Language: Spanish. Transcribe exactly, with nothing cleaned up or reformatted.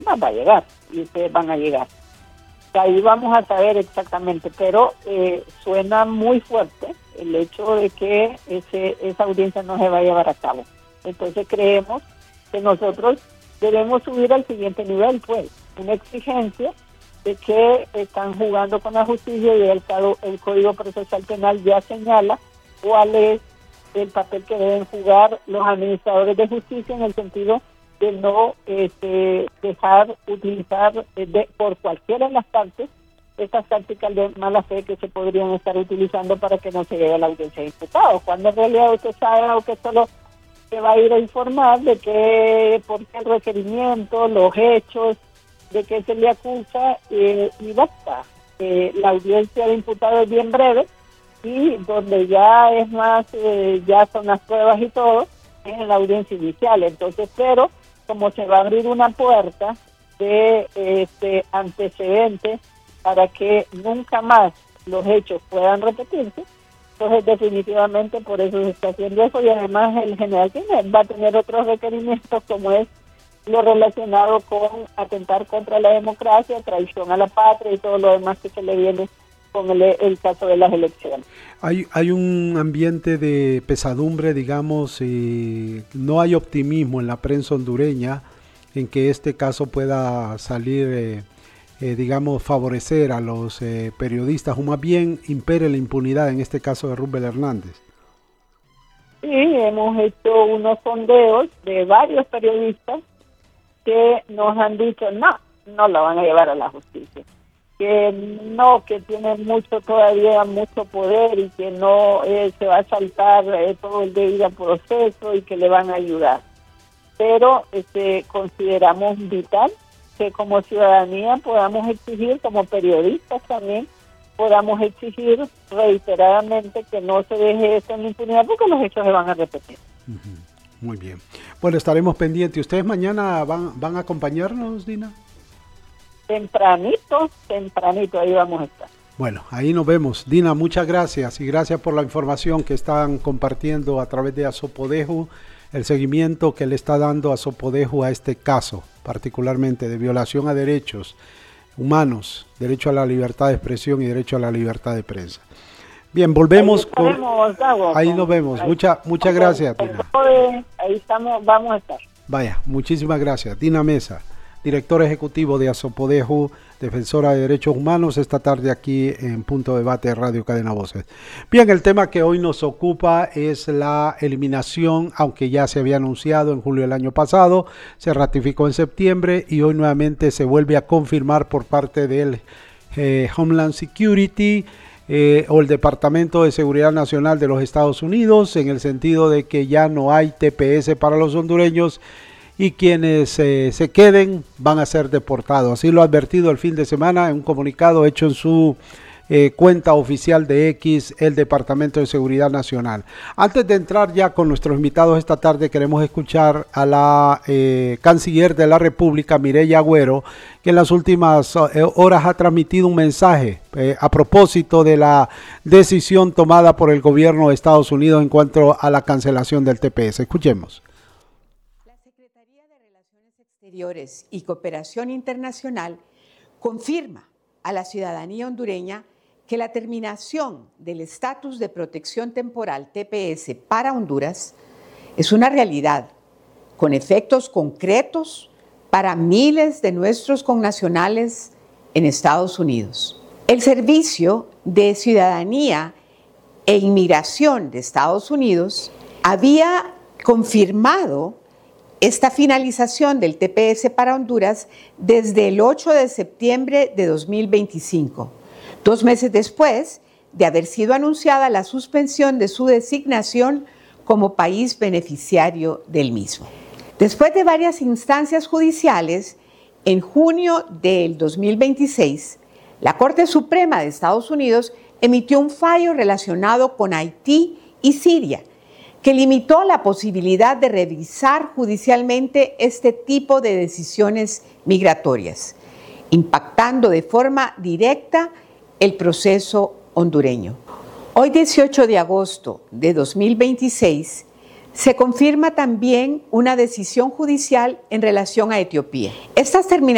más va a llegar y ustedes van a llegar. Ahí vamos a saber exactamente, pero eh, suena muy fuerte el hecho de que ese, esa audiencia no se va a llevar a cabo. Entonces creemos que nosotros debemos subir al siguiente nivel, pues, una exigencia de que están jugando con la justicia y el, el Código Procesal Penal ya señala cuál es el papel que deben jugar los administradores de justicia en el sentido de no este, dejar utilizar eh, de, por cualquiera de las partes estas tácticas de mala fe que se podrían estar utilizando para que no se llegue a la audiencia de imputados, cuando en realidad usted sabe o que solo se va a ir a informar de que por qué el requerimiento, los hechos, de que se le acusa eh, y basta. Eh, la audiencia de imputados es bien breve y donde ya es más, eh, ya son las pruebas y todo, es en la audiencia inicial. Entonces, pero como se va a abrir una puerta de este antecedentes para que nunca más los hechos puedan repetirse, entonces definitivamente por eso se está haciendo eso y además el general Kiner va a tener otros requerimientos como es lo relacionado con atentar contra la democracia, traición a la patria y todo lo demás que se le viene con el, el caso de las elecciones. Hay, hay un ambiente de pesadumbre, digamos, y no hay optimismo en la prensa hondureña en que este caso pueda salir, eh, eh, digamos, favorecer a los eh, periodistas, o más bien impere la impunidad en este caso de Rubén Hernández. Sí, hemos hecho unos sondeos de varios periodistas que nos han dicho, no, no la van a llevar a la justicia. Que no, que tiene mucho todavía, mucho poder y que no eh, se va a saltar eh, todo el debido proceso y que le van a ayudar. Pero este, consideramos vital que como ciudadanía podamos exigir, como periodistas también, podamos exigir reiteradamente que no se deje esto en la impunidad porque los hechos se van a repetir. Uh-huh. Muy bien. Bueno, estaremos pendientes. ¿Ustedes mañana van, van a acompañarnos, Dina? Tempranito, tempranito, ahí vamos a estar. Bueno, ahí nos vemos. Dina, muchas gracias y gracias por la información que están compartiendo a través de Azopodejo, el seguimiento que le está dando Azopodejo a este caso, particularmente de violación a derechos humanos, derecho a la libertad de expresión y derecho a la libertad de prensa. Bien, volvemos ahí con... Gustavo, ahí con... nos vemos. Ahí. Mucha, muchas gracias, Dina. Ahí estamos, vamos a estar. Vaya, muchísimas gracias. Dina Mesa, director ejecutivo de Azopodejo, defensora de derechos humanos, esta tarde aquí en Punto Debate de Radio Cadena Voces. Bien, el tema que hoy nos ocupa es la eliminación, aunque ya se había anunciado en julio del año pasado, se ratificó en septiembre y hoy nuevamente se vuelve a confirmar por parte del eh, Homeland Security eh, o el Departamento de Seguridad Nacional de los Estados Unidos, en el sentido de que ya no hay T P S para los hondureños y quienes eh, se queden van a ser deportados. Así lo ha advertido el fin de semana en un comunicado hecho en su eh, cuenta oficial de X, el Departamento de Seguridad Nacional. Antes de entrar ya con nuestros invitados esta tarde, queremos escuchar a la eh, canciller de la República, Mireya Agüero, que en las últimas eh, horas ha transmitido un mensaje eh, a propósito de la decisión tomada por el gobierno de Estados Unidos en cuanto a la cancelación del T P S. Escuchemos. Exteriores y Cooperación Internacional confirma a la ciudadanía hondureña que la terminación del estatus de protección temporal T P S para Honduras es una realidad con efectos concretos para miles de nuestros connacionales en Estados Unidos. El Servicio de Ciudadanía e Inmigración de Estados Unidos había confirmado esta finalización del T P S para Honduras desde el ocho de septiembre de dos mil veinticinco, dos meses después de haber sido anunciada la suspensión de su designación como país beneficiario del mismo. Después de varias instancias judiciales, en junio del dos mil veintiséis, la Corte Suprema de Estados Unidos emitió un fallo relacionado con Haití y Siria, que limitó la posibilidad de revisar judicialmente este tipo de decisiones migratorias, impactando de forma directa el proceso hondureño. Hoy, dieciocho de agosto de dos mil veintiséis, se confirma también una decisión judicial en relación a Etiopía. Estas terminaciones